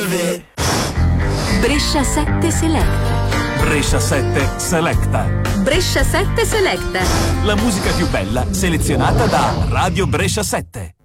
it. Brescia 7 Select. Brescia 7 Selecta. Brescia 7 Selecta. La musica più bella selezionata da Radio Brescia 7.